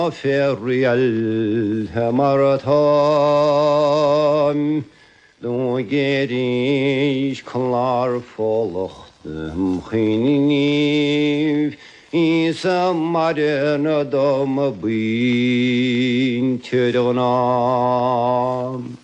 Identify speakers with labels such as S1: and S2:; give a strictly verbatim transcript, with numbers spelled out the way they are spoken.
S1: Ferial hemaratam do gerish klar folgtem khiniv isa marena dom bin tedonam